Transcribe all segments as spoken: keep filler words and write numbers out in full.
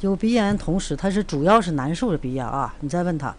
有鼻炎，同时他是主要是难受的鼻炎啊。你再问他，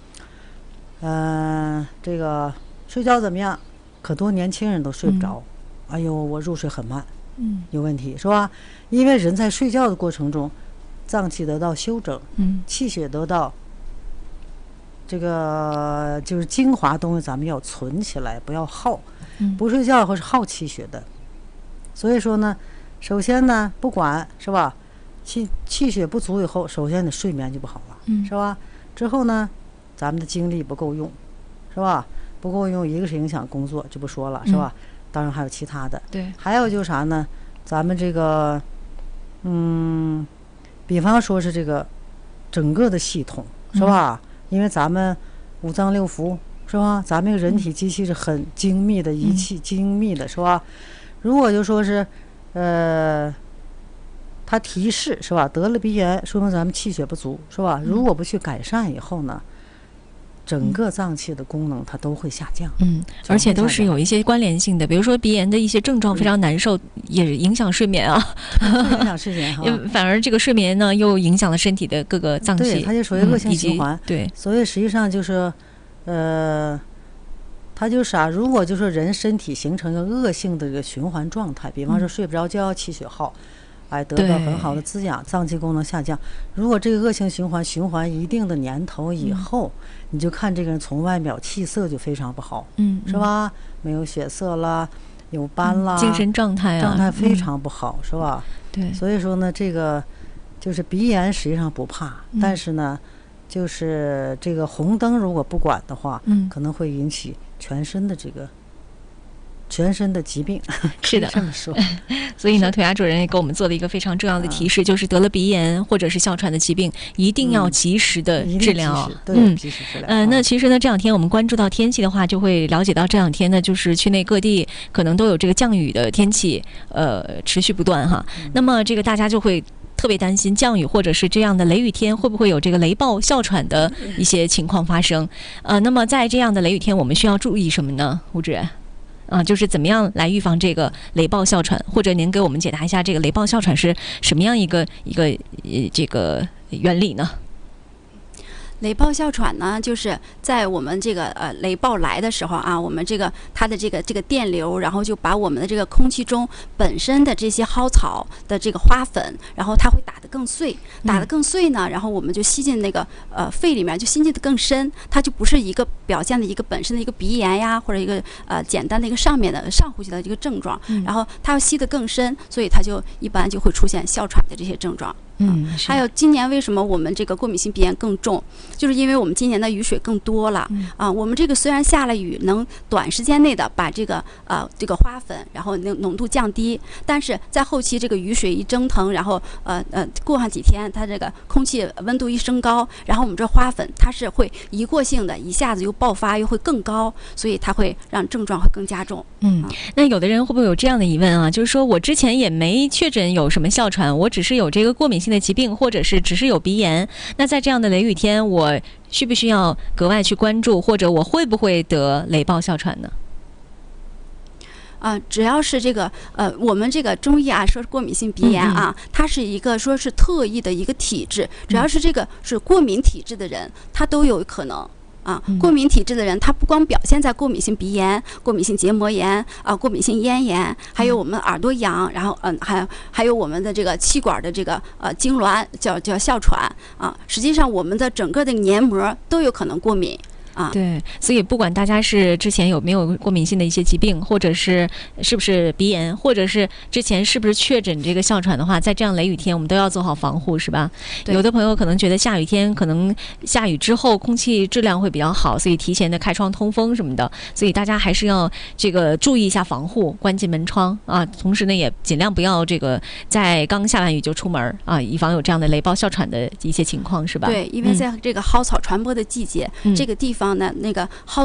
嗯、呃，这个睡觉怎么样？可多年轻人都睡不着，嗯、哎呦，我入睡很慢， 嗯， 有问题是吧？因为人在睡觉的过程中，脏器得到休整， 嗯， 气血得到这个就是精华东西，咱们要存起来，不要耗。 嗯， 不睡觉会是耗气血的。所以说呢，首先呢，不管是吧，气气血不足以后，首先你睡眠就不好了， 嗯， 是吧？之后呢，咱们的精力不够用，是吧？不够用，一个是影响工作，就不说了，是吧？嗯、当然还有其他的。 对。 还有就是啥呢？咱们这个，嗯，比方说是这个整个的系统，是吧？嗯、因为咱们五脏六腑，是吧？咱们人体机器是很精密的仪器，嗯、精密的，是吧？如果就说是，呃，他提示是吧，得了鼻炎，说明咱们气血不足，是吧？如果不去改善以后呢，整个脏器的功能它都会下降。 嗯，而且都是有一些关联性的，比如说鼻炎的一些症状非常难受，也影响睡眠啊， 影响睡眠哈。 反而这个睡眠呢，又影响了身体的各个脏器， 对，它就属于恶性循环。 嗯、对， 所以实际上就是，呃。它就是啥、啊？如果就说人身体形成一个恶性的一个循环状态，比方说睡不着觉、气血耗，哎，得到很好的滋养，脏器功能下降。如果这个恶性循环循环一定的年头以后，嗯、你就看这个人从外表气色就非常不好， 嗯， 是吧？没有血色啦，有斑啦， 嗯、精神状态啊， 状态非常不好，嗯、是吧？ 对。 所以说呢，这个就是鼻炎实际上不怕，嗯、但是呢，就是这个红灯如果不管的话， 嗯， 可能会引起全身的这个全身的疾病。 是的， 这么说。 所以呢，腿牙主任也给我们做了一个非常重要的提示，就是得了鼻炎或者是哮喘的疾病，一定要及时的治疗。 嗯，及时治疗。 呃，那其实呢，这两天我们关注到天气的话，就会了解到这两天呢，就是区内各地可能都有这个降雨的天气，呃，持续不断哈。嗯、那么这个大家就会特别担心降雨或者是这样的雷雨天会不会有这个雷暴哮喘的一些情况发生。呃，那么在这样的雷雨天，我们需要注意什么呢？吴主任？啊，就是怎么样来预防这个雷暴哮喘，或者您给我们解答一下这个雷暴哮喘是什么样一个一个呃这个原理呢？ 雷暴哮喘呢，就是在我们这个呃雷暴来的时候啊，我们这个它的这个这个电流，然后就把我们的这个空气中本身的这些蒿草的这个花粉，然后它会打得更碎，打得更碎呢，然后我们就吸进那个呃肺里面，就吸进的更深，它就不是一个表现的一个本身的一个鼻炎呀，或者一个呃简单的一个上面的上呼吸的这个症状，然后它要吸得更深，所以它就一般就会出现哮喘的这些症状。 嗯， 还有今年为什么我们这个过敏性鼻炎更重，就是因为我们今年的雨水更多了、嗯、啊。我们这个虽然下了雨，能短时间内的把这个呃这个花粉然后浓度降低，但是在后期这个雨水一蒸腾，然后呃呃过上几天，它这个空气温度一升高，然后我们这花粉它是会一过性的一下子又爆发，又会更高，所以它会让症状会更加重。 嗯，那有的人会不会有这样的疑问啊？就是说我之前也没确诊有什么哮喘，我只是有这个过敏性的疾病，或者是只是有鼻炎，那在这样的雷雨天，我需不需要格外去关注，或者我会不会得雷暴哮喘呢？ 啊、呃，只要是这个呃，我们这个中医啊说过敏性鼻炎啊，嗯嗯它是一个说是特异的一个体质，只要是这个是过敏体质的人，他都有可能。啊，过敏体质的人，他不光表现在过敏性鼻炎、过敏性结膜炎啊、过敏性咽炎，还有我们耳朵痒，然后嗯，还还有我们的这个气管的这个呃痉挛，叫叫哮喘啊。实际上，我们的整个的黏膜都有可能过敏。啊， 对，所以不管大家是之前有没有过敏性的一些疾病，或者是是不是鼻炎，或者是之前是不是确诊这个哮喘的话，在这样雷雨天，我们都要做好防护，是吧？有的朋友可能觉得下雨天可能下雨之后空气质量会比较好，所以提前的开窗通风什么的，所以大家还是要这个注意一下防护，关紧门窗啊。同时呢，也尽量不要这个在刚下完雨就出门啊，以防有这样的雷暴哮喘的一些情况，是吧？ 对，因为在这个蒿草传播的季节，嗯、这个地方。呢，那个蒿草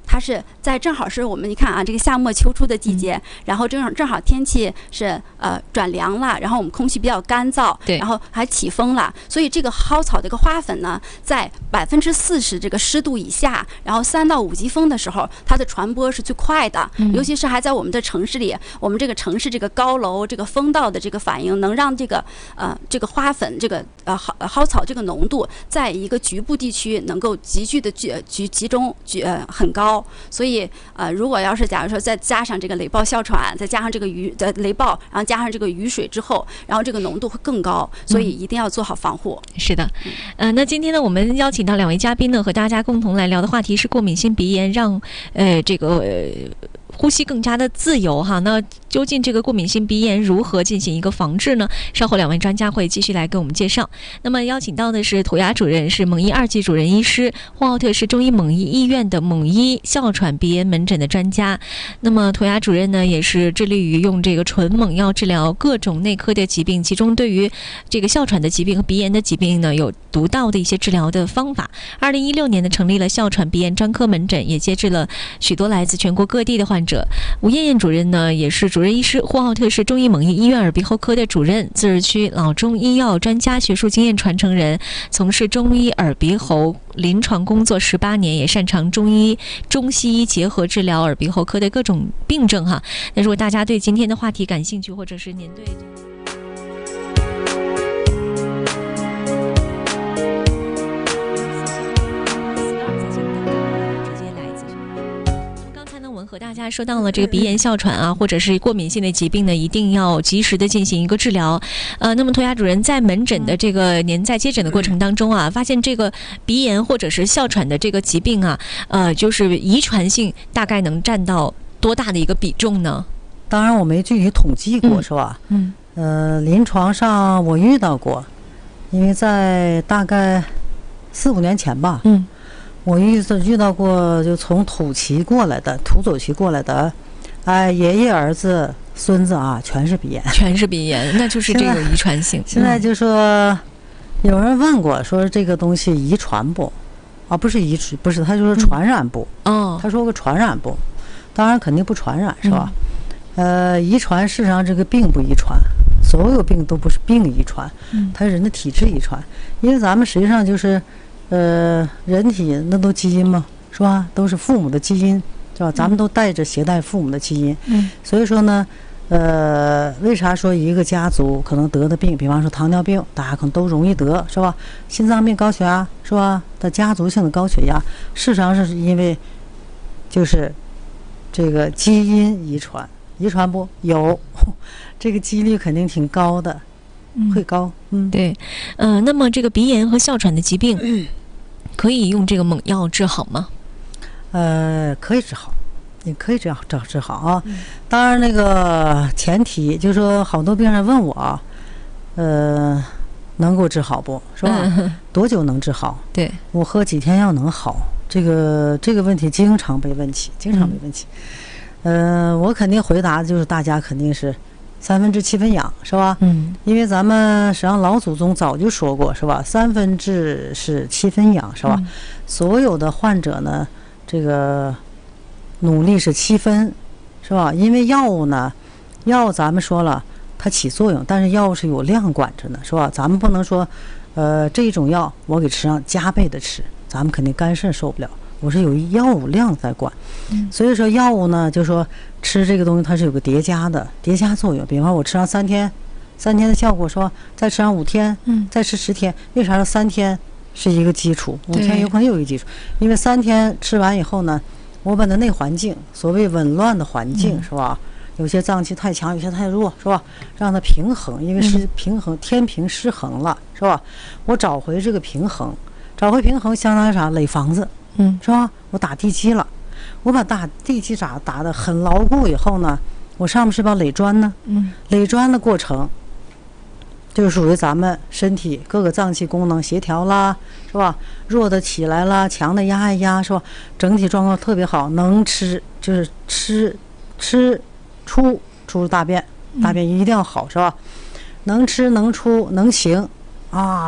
它是在正好是我们你看啊，这个夏末秋初的季节，嗯、然后正好正好天气是呃转凉了，然后我们空气比较干燥， 对， 然后还起风了，所以这个蒿草这个花粉呢，在百分之四十这个湿度以下，然后三到五级风的时候，它的传播是最快的，嗯、尤其是还在我们的城市里，我们这个城市这个高楼这个风道的这个反应，能让这个呃这个花粉这个呃蒿蒿草这个浓度，在一个局部地区能够急剧的集集集中集呃很高，所以呃如果要是假如说再加上这个雷暴哮喘，再加上这个雨的雷暴，然后加上这个雨水之后，然后这个浓度会更高，所以一定要做好防护。 嗯、是的，呃，那今天呢，我们邀请到两位嘉宾呢，和大家共同来聊的话题是过敏性鼻炎，让呃这个。呃呼吸更加的自由哈，那究竟这个过敏性鼻炎如何进行一个防治呢？稍后两位专家会继续来给我们介绍。那么邀请到的是涂鸦主任，是蒙医二级主任医师，呼和浩特市中医蒙医医院的蒙医哮喘鼻炎门诊的专家。那么涂鸦主任呢，也是致力于用这个纯蒙药治疗各种内科的疾病，其中对于这个哮喘的疾病和鼻炎的疾病呢，有独到的一些治疗的方法。二零一六年呢，成立了哮喘鼻炎专科门诊，也接治了许多来自全国各地的患者。吴艳艳主任呢，也是主任医师，呼和浩特市中医蒙医医院耳鼻喉科的主任，自治区老中医药专家学术经验传承人，从事中医耳鼻喉临床工作十八年，也擅长中医中西医结合治疗耳鼻喉科的各种病症哈。那如果大家对今天的话题感兴趣，或者是您对和大家说到了这个鼻炎、哮喘啊，或者是过敏性的疾病呢，一定要及时的进行一个治疗。呃，那么涂鸦主任在门诊的这个您在接诊的过程当中啊，发现这个鼻炎或者是哮喘的这个疾病啊，呃，就是遗传性大概能占到多大的一个比重呢？ 当然我没具体统计过，嗯、是吧？ 嗯。 呃，临床上我遇到过，因为在大概四五年前吧。 嗯。 我遇遇到过，就从土旗过来的，土左旗过来的，哎，爷爷、儿子、孙子啊，全是鼻炎， 全是鼻炎，那就是这个遗传性。 现在就说，有人问过，说这个东西遗传不？啊，不是遗传，不是，他就是传染不？ 嗯、哦， 他说个传染不？当然肯定不传染，是吧？嗯、呃，遗传事实上这个病不遗传，所有病都不是病遗传，它是人的体质遗传，因为咱们实际上就是。呃，人体那都基因嘛，是吧？都是父母的基因，是吧？咱们都带着携带父母的基因， 嗯， 所以说呢，呃，为啥说一个家族可能得的病，比方说糖尿病，大家可能都容易得，是吧？心脏病、高血压，是吧？的家族性的高血压，事实上是因为就是这个基因遗传，遗传不有这个几率肯定挺高的。会高，嗯， 对，呃，那么这个鼻炎和哮喘的疾病，嗯、可以用这个蒙药治好吗？ 呃，可以治好，也可以这样治治好啊。嗯、当然，那个前提就是说，好多病人问我，呃，能够治好不是吧？嗯、多久能治好？ 对， 我喝几天药能好？这个这个问题经常被问起，经常被问起。嗯、呃，我肯定回答就是大家肯定是。三分治七分养是吧？ 嗯， 因为咱们实际上老祖宗早就说过是吧？三分治是七分养是吧？嗯、所有的患者呢，这个努力是七分是吧？因为药物呢，药咱们说了它起作用，但是药物是有量管着呢是吧？咱们不能说，呃，这种药我给吃上加倍的吃，咱们肯定肝肾受不了。我是有药物量在管， 嗯、 所以说药物呢，就说吃这个东西它是有个叠加的叠加作用。比方说我吃上三天，三天的效果说再吃上五天， 嗯， 再吃十天。为啥说三天是一个基础，五天有可能有一个基础？因为三天吃完以后呢，我把那内环境，所谓紊乱的环境、嗯、是吧？有些脏器太强，有些太弱，是吧？让它平衡，因为是平衡，天平失衡了，是吧？我找回这个平衡，找回平衡相当于啥？垒房子。 嗯， 是吧？我打地基了，我把打地基打打得很牢固以后呢，我上面是不是要垒砖呢？ 嗯， 垒砖的过程，就是属于咱们身体各个脏器功能协调啦，是吧？弱的起来啦，强的压一压，是吧？整体状况特别好，能吃就是吃吃出出大便，大便一定要好，是吧？能吃能出能行啊。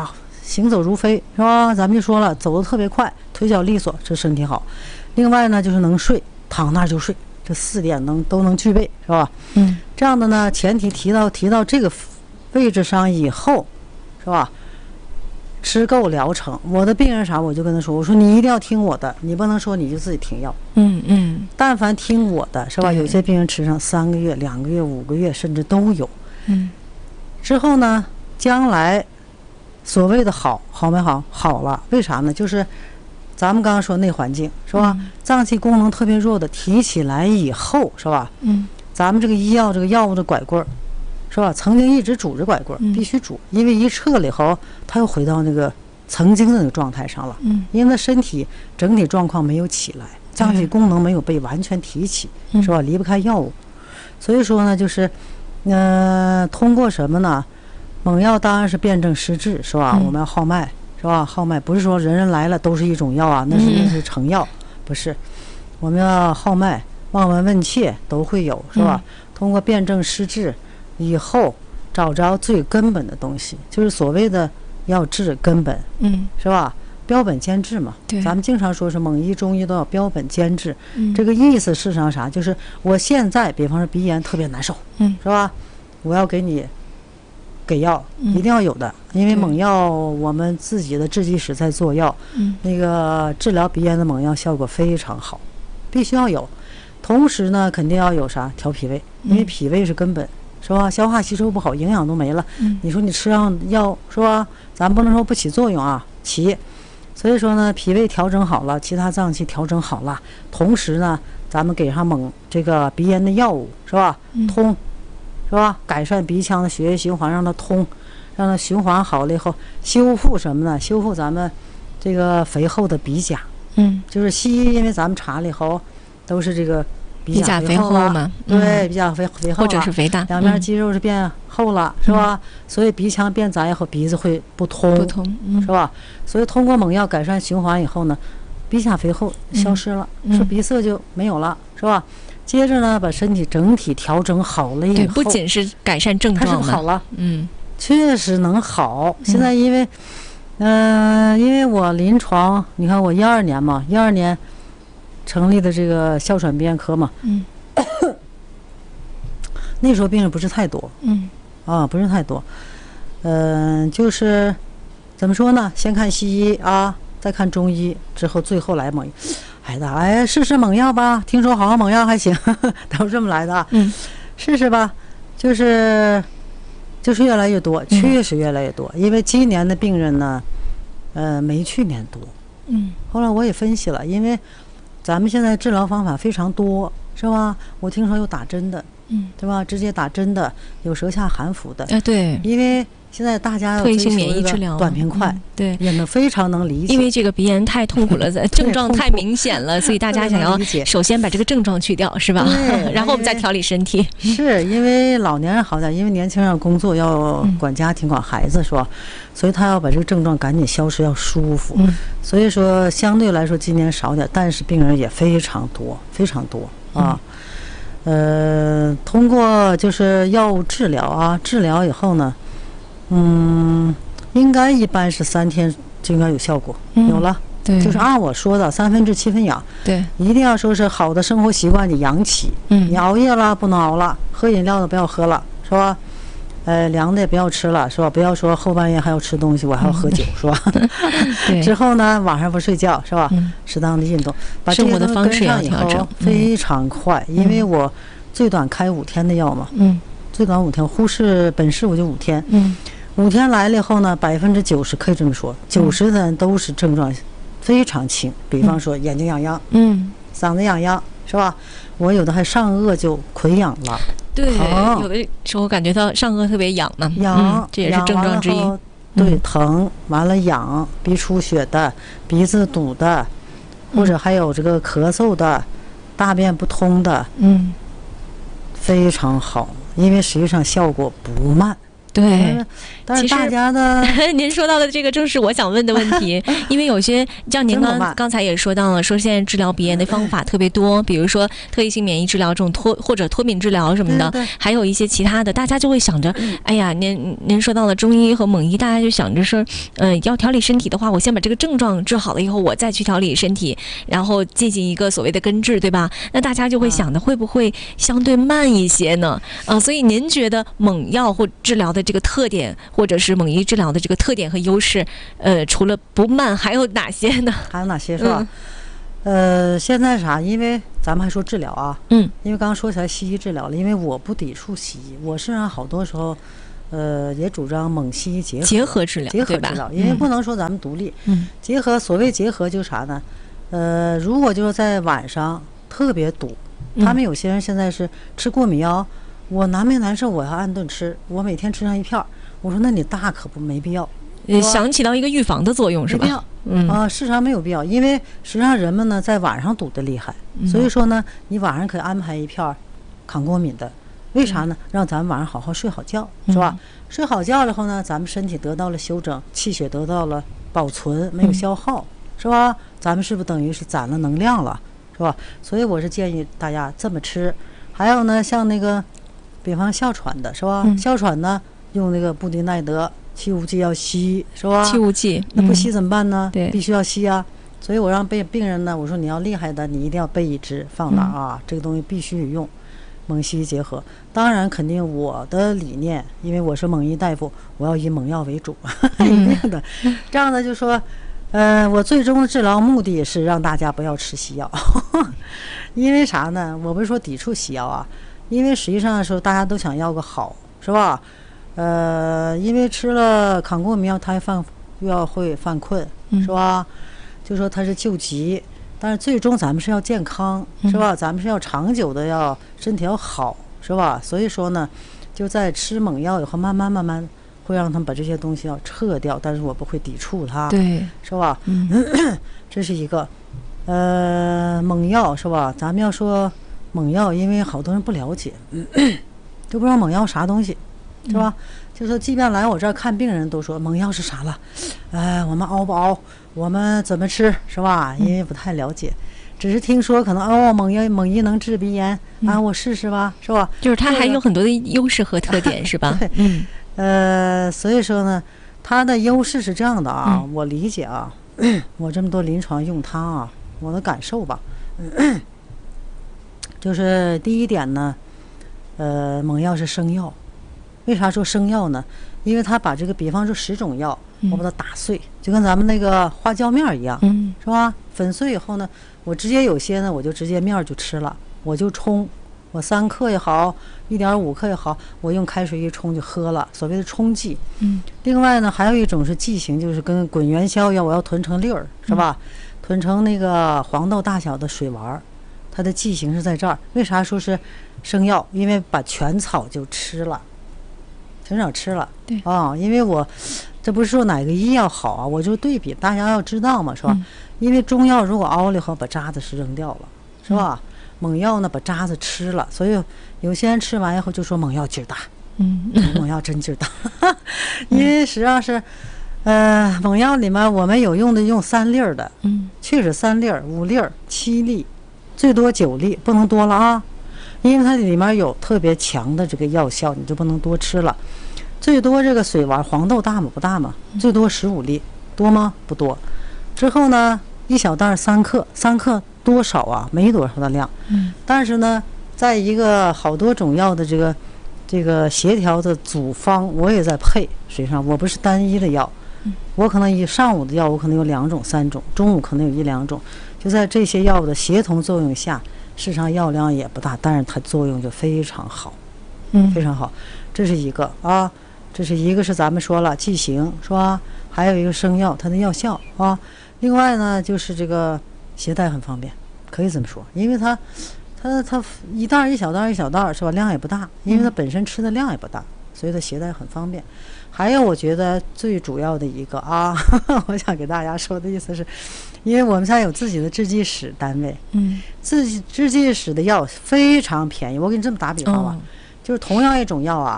行走如飞，是吧？咱们就说了，走得特别快，腿脚利索，这身体好。另外呢，就是能睡，躺那儿就睡，这四点能都能具备，是吧？ 嗯， 这样的呢，前提提到提到这个位置上以后，是吧？吃够疗程，我的病人啥，我就跟他说，我说你一定要听我的，你不能说你就自己停药。 嗯嗯， 但凡听我的，是吧？ 对有些病人吃上三个月、两个月、五个月，甚至都有。 嗯， 之后呢，将来所谓的好好没好？好了，为啥呢？就是咱们刚刚说内环境，是吧？ 嗯脏器功能特别弱的提起来以后，是吧？ 嗯， 咱们这个医药这个药物的拐棍儿，是吧？曾经一直拄着拐棍儿， 嗯必须拄，因为一撤了以后，他又回到那个曾经的那个状态上了。 嗯， 因为他身体整体状况没有起来，脏器功能没有被完全提起， 嗯是吧？离不开药物，所以说呢，就是，呃，通过什么呢？猛药当然是辨证施治，是吧？ 嗯我们要号脉，是吧？号脉不是说人人来了都是一种药啊，那是嗯那是成药，不是。我们要号脉，望闻问切都会有，是吧？ 嗯通过辨证施治以后，找着最根本的东西，就是所谓的要治根本， 嗯， 是吧？标本兼治嘛， 对咱们经常说是蒙医中医都要标本兼治， 嗯这个意思是上啥？就是我现在，比方说鼻炎特别难受， 嗯是吧？我要给你给药， 嗯一定要有的，因为对猛药我们自己的制剂室在做药， 嗯那个治疗鼻炎的猛药效果非常好，必须要有。同时呢，肯定要有啥调脾胃，因为嗯脾胃是根本，是吧？消化吸收不好，营养都没了。 嗯你说你吃上药是吧？咱不能说不起作用啊，起。所以说呢，脾胃调整好了，其他脏器调整好了，同时呢，咱们给上猛这个鼻炎的药物是吧？ 嗯通，是吧？改善鼻腔的血液循环，让它通，让它循环好了以后，修复什么呢？修复咱们这个肥厚的鼻甲。 嗯， 就是西医，因为咱们查了以后，都是这个鼻鼻甲肥厚了嘛， 对，鼻甲肥肥厚或者了是肥大， 两边嗯肌肉是变厚了，是吧？所以鼻腔变窄以后，鼻子会不通， 不同，嗯是吧？所以通过猛药改善循环以后呢，鼻甲肥厚消失了， 嗯是鼻塞就没有了，是吧？接着呢，把身体整体调整好了以对， 后， 不仅是改善症它是状嘛， 不是好了， 嗯确实能好。现在因为，嗯、因为我临床，你看我一二年嘛，一二年成立的这个哮喘鼻炎科嘛， 嗯那时候病人不是太多嗯啊，不是太多，嗯、就是怎么说呢？先看西医啊，再看中医，之后最后来猛医。哎的，哎，试试猛药吧，听说好像猛药还行，都是这么来的啊。 嗯试试吧，就是就是越来越多，确实越来越多。因为今年的病人呢，呃，没去年多。 嗯后来我也分析了，因为咱们现在治疗方法非常多，是吧？我听说有打针的， 嗯， 对吧？直接打针的，有舌下含服的。 啊对， 因为现在大家要退行追求这个免疫治疗， 短平快， 嗯对。 也能非常能理解。 因为这个鼻炎太痛苦了，症状太明显了，所以大家想要理解首先把这个症状去掉，是吧？ 对然后我们再调理身体。 是因为老年人好点，因为年轻人要工作要管家庭管孩子是吧？所以他要把这个症状赶紧消失，要舒服。 嗯所以说相对来说今年少点，但是病人也非常多，非常多啊。呃，通过就是药物治疗啊，治疗以后呢，嗯，应该一般是三天就应该有效果， 嗯有了。 对， 就是按我说的三分治七分养， 对， 一定要说是好的生活习惯你养起。 嗯你熬夜了不能熬了，喝饮料的不要喝了，是吧？呃，凉的也不要吃了，是吧？不要说后半夜还要吃东西，我还要喝酒，是吧？ 对， 之后呢，晚上不睡觉，是吧？ 嗯适当的运动，把这生活些东西的方式跟上以后要调整嗯非常快，因为我最短开五天的药嘛， 嗯最短五天，忽视本市我就五天， 嗯五天来了以后呢，百分之九十可以这么说，九十的人都是症状非常轻，比方说眼睛痒痒、 嗯， 嗓子痒痒，是吧？我有的还上颚就溃疡了， 对， 疼有的时候感觉到上颚特别痒嘛， 痒嗯，这也是症状之一痒完了。后对， 嗯疼完了痒，鼻出血的，鼻子堵的，或者还有这个咳嗽的，大便不通的， 嗯非常好，因为实际上效果不慢。 对， 但是大家的您说到的这个正是我想问的问题，因为有些像您刚刚才也说到了，说现在治疗鼻炎的方法特别多，比如说特异性免疫治疗这种脱或者脱敏治疗什么的， 对对对， 还有一些其他的，大家就会想着，哎呀，您您说到了中医和蒙医，大家就想着说，嗯、呃，要调理身体的话，我先把这个症状治好了以后，我再去调理身体，然后进行一个所谓的根治，对吧？那大家就会想的会不会相对慢一些呢？啊、呃，所以您觉得蒙药或治疗的这个特点，或者是蒙医治疗的这个特点和优势，呃，除了不慢，还有哪些呢？ 还有哪些是吧？嗯、呃，现在啥？因为咱们还说治疗啊， 嗯， 因为刚刚说起来西医治疗了，因为我不抵触西医，我实际上好多时候，呃，也主张蒙西医结合结合治疗， 结合治疗，因为不能说咱们独立， 嗯， 结合所谓结合就是啥呢？呃，如果就是在晚上特别堵，他们有些人现在是吃过敏药，我难没难受，我要按顿吃，我每天吃上一片儿。我说那你大可不没必要， 呃，想起到一个预防的作用是吧？ 没必要， 嗯啊，事实上没有必要，因为实际上人们呢在晚上堵得厉害， 嗯、 所以说呢，你晚上可以安排一片抗过敏的，为啥呢？让咱们晚上好好睡好觉，是吧？ 嗯、 睡好觉了后呢，咱们身体得到了休整，气血得到了保存，没有消耗，嗯、是吧？咱们是不是等于是攒了能量了，是吧？所以我是建议大家这么吃。还有呢，像那个，比方哮喘的是吧？ 嗯、 哮喘呢，用那个布地奈德气雾剂要吸，是吧？ 气雾剂， 那不吸怎么办呢？ 对， 必须要吸啊。所以我让病病人呢，我说你要厉害的，你一定要备一支放哪儿啊？嗯、这个东西必须用，蒙西医结合。当然，肯定我的理念，因为我是蒙医大夫，我要以蒙药为主，一定的。这样呢，就说，呃，我最终的治疗目的是让大家不要吃西药，因为啥呢？我不是说抵触西药啊，因为实际上的时候大家都想要个好，是吧？呃，因为吃了抗过敏药，它犯又要会犯困，是吧？嗯、就说它是救急，但是最终咱们是要健康，是吧？嗯、咱们是要长久的，要身体要好，是吧？所以说呢，就在吃猛药以后，慢慢慢慢会让他们把这些东西要撤掉，但是我不会抵触它， 对， 是吧？ 嗯， 这是一个，呃，猛药是吧？咱们要说猛药，因为好多人不了解，都不知道猛药啥东西。是吧？嗯、就说即便来我这儿看病人都说蒙药是啥了，哎，我们熬不熬？我们怎么吃？是吧？因为不太了解，只是听说可能哦，蒙药蒙医能治鼻炎、嗯、啊，我试试吧，是吧？ 就是它还有很多的优势和特点，是吧？ 对，嗯，呃，所以说呢，它的优势是这样的啊，嗯、我理解啊，我这么多临床用它啊，我的感受吧，嗯、就是第一点呢，呃，蒙药是生药。为啥说生药呢？因为它把这个，比方说十种药，我把它打碎，嗯、就跟咱们那个花椒面一样， 嗯、 是吧？粉碎以后呢，我直接有些呢，我就直接面就吃了，我就冲，我三克也好，一点五克也好，我用开水一冲就喝了，所谓的冲剂。 嗯。 另外呢，还有一种是剂型，就是跟滚元宵一样，我要囤成粒儿，是吧？嗯、囤成那个黄豆大小的水丸，它的剂型是在这儿。为啥说是生药？因为把全草就吃了。很少吃了， 对啊、哦，因为我这不是说哪个医药好啊，我就对比，大家要知道嘛，是吧？嗯、因为中药如果熬了以后把渣子是扔掉了，是吧？嗯、猛药呢把渣子吃了，所以有些人吃完以后就说猛药劲儿大， 嗯， 猛药真劲儿大，因为实际上是，呃，猛药里面我们有用的用三粒儿的， 嗯， 确实三粒儿、五粒儿、七粒，最多九粒，不能多了啊。因为它里面有特别强的这个药效，你就不能多吃了。最多这个水丸黄豆大吗？不大吗？最多十五粒，多吗？不多。之后呢，一小袋三克，三克多少啊？没多少的量。 嗯。 但是呢，在一个好多种药的这个这个协调的组方，我也在配。实际上我不是单一的药，我可能以上午的药我可能有两种、三种，中午可能有一两种，就在这些药物的协同作用下。事实上药量也不大，但是它作用就非常好， 嗯， 非常好。这是一个啊，这是一个是咱们说了剂型是吧？还有一个生药，它的药效啊。另外呢，就是这个携带很方便，可以这么说，因为它它它一袋一小袋一小袋是吧？量也不大，因为它本身吃的量也不大，所以它携带很方便。还有我觉得最主要的一个啊，我想给大家说的意思是，因为我们家有自己的制剂室单位， 嗯， 自己制剂室的药非常便宜。我给你这么打比方吧， 哦、 就是同样一种药啊，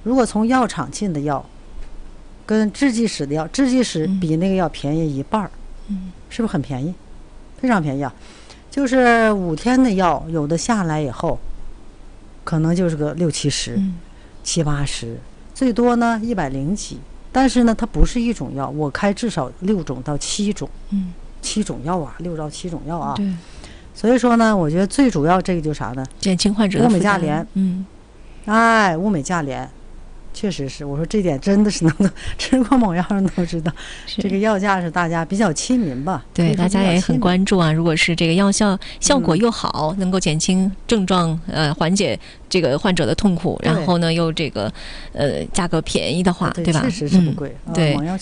如果从药厂进的药，跟制剂使的药，制剂使比那个药便宜一半儿， 嗯， 是不是很便宜？非常便宜啊！就是五天的药，有的下来以后，可能就是个六七十、 嗯七八十，最多呢一百零几。但是呢，它不是一种药，我开至少六种到七种， 嗯， 七种药啊，六到七种药啊。 对， 所以说呢，我觉得最主要这个就是啥呢？ 减轻患者的物美负担价廉， 嗯， 哎，物美价廉，确实是。我说这点真的是能够吃过某药人都知道， 是这个药价是大家比较亲民吧？可对， 以说大家也很比较亲民关注啊。如果是这个药效效果嗯又好，能够减轻症状，呃，缓解这个患者的痛苦，然对后呢又这个呃价格便宜的话， 对， 吧？ 确实是不嗯贵。啊对某药